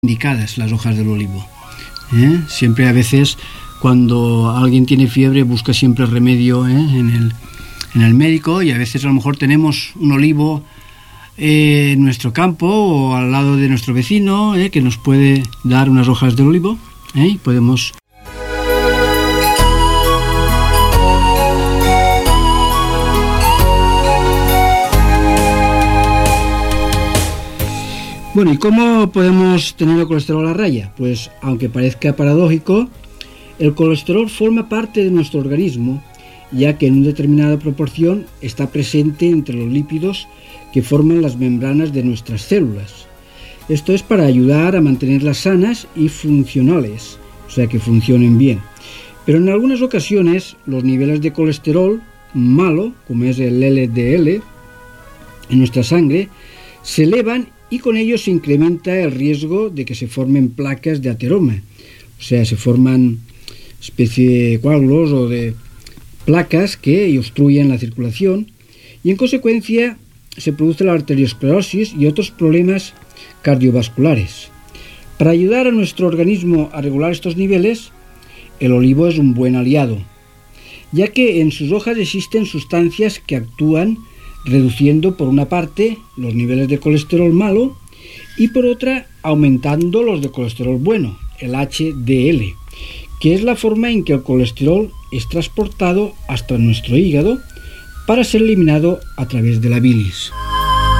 indicadas las hojas del olivo. Siempre, a veces, cuando alguien tiene fiebre, busca siempre remedio en el médico, y a veces a lo mejor tenemos un olivo en nuestro campo o al lado de nuestro vecino que nos puede dar unas hojas de olivo y podemos... Bueno, ¿y cómo podemos tener el colesterol a raya? Pues, aunque parezca paradójico, el colesterol forma parte de nuestro organismo, ya que en una determinada proporción está presente entre los lípidos que forman las membranas de nuestras células. Esto es para ayudar a mantenerlas sanas y funcionales, o sea, que funcionen bien. Pero en algunas ocasiones los niveles de colesterol malo, como es el LDL, en nuestra sangre, se elevan y con ello se incrementa el riesgo de que se formen placas de ateroma, o sea, se forman especie de coágulos o de placas que obstruyen la circulación y en consecuencia se produce la arteriosclerosis y otros problemas cardiovasculares. Para ayudar a nuestro organismo a regular estos niveles, el olivo es un buen aliado, ya que en sus hojas existen sustancias que actúan reduciendo por una parte los niveles de colesterol malo y por otra aumentando los de colesterol bueno, el HDL, que es la forma en que el colesterol es transportado hasta nuestro hígado para ser eliminado a través de la bilis.